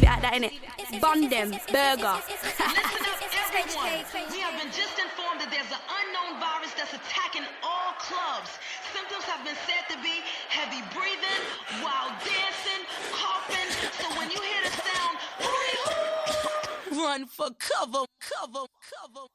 it like that, innit? Bun them, burger. Listen up, everyone. We have been just informed that there's an unknown virus that's attacking all clubs. Symptoms have been said to be heavy breathing, wild dancing, coughing. So when you hear the sound, hooty hoo, run for cover.